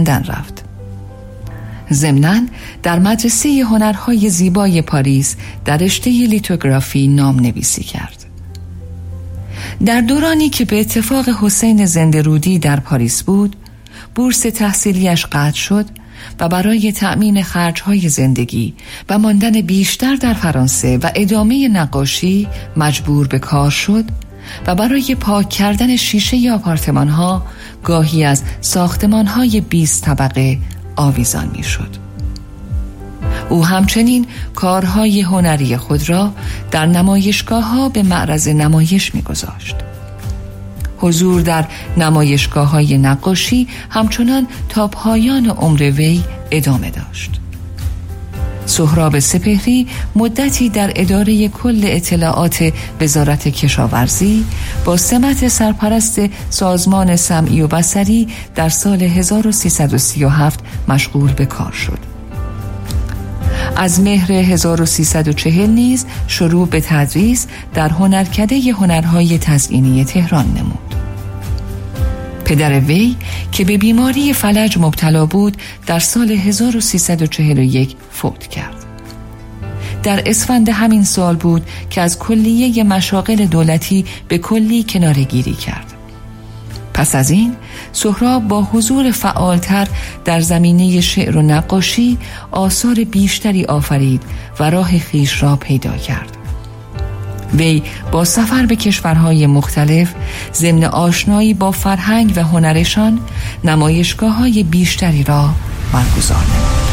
لندن رفت. ضمناً در مدرسه هنرهای زیبای پاریس در رشته لیتوگرافی نام نویسی کرد. در دورانی که به اتفاق حسین زنده‌رودی در پاریس بود، بورس تحصیلیش قطع شد و برای تأمین خرج‌های زندگی و ماندن بیشتر در فرانسه و ادامه نقاشی مجبور به کار شد و برای پاک کردن شیشه آپارتمان‌ها گاهی از ساختمان‌های 20 طبقه آویزان می‌شد. او همچنین کارهای هنری خود را در نمایشگاه‌ها به معرض نمایش می‌گذاشت. حضور در نمایشگاه‌های نقاشی همچنان تا پایان عمر وی ادامه داشت. سهراب سپهری مدتی در اداره کل اطلاعات وزارت کشاورزی با سمت سرپرست سازمان سمعی و بصری در سال 1337 مشغول به کار شد. از مهر 1340 نیز شروع به تدریس در هنرکده هنرهای تزئینی تهران نمود. پدر وی که به بیماری فلج مبتلا بود در سال 1341 فوت کرد. در اسفند همین سال بود که از کلیه مشاغل دولتی به کلی کناره‌گیری کرد. پس از این سهراب با حضور فعالتر در زمینه شعر و نقاشی آثار بیشتری آفرید و راه خویش را پیدا کرد. وی با سفر به کشورهای مختلف ضمن آشنایی با فرهنگ و هنرشان نمایشگاه‌های بیشتری را برگزار نمود.